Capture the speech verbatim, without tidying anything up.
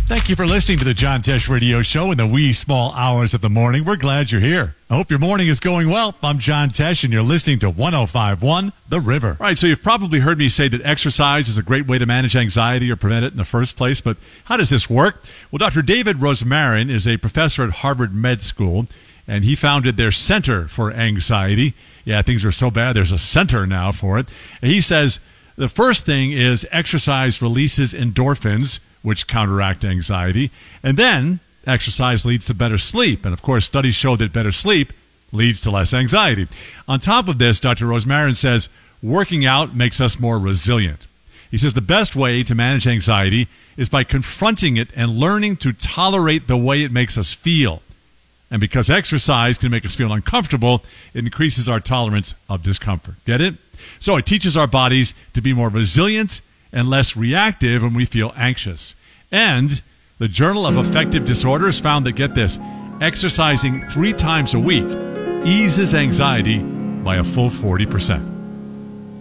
Thank you for listening to the John Tesh Radio Show in the wee small hours of the morning. We're glad you're here. I hope your morning is going well. I'm John Tesh, and you're listening to one oh five point one The River. All right, so you've probably heard me say that exercise is a great way to manage anxiety or prevent it in the first place, but how does this work? Well, Doctor David Rosmarin is a professor at Harvard Med School, and he founded their Center for Anxiety. Yeah, things are so bad, there's a center now for it. And he says the first thing is exercise releases endorphins, which counteract anxiety. And then exercise leads to better sleep. And of course, studies show that better sleep leads to less anxiety. On top of this, Doctor Rosmarin says working out makes us more resilient. He says the best way to manage anxiety is by confronting it and learning to tolerate the way it makes us feel. And because exercise can make us feel uncomfortable, it increases our tolerance of discomfort. Get it? So it teaches our bodies to be more resilient and less reactive when we feel anxious. And the Journal of Affective Disorders found that, get this, exercising three times a week eases anxiety by a full forty percent.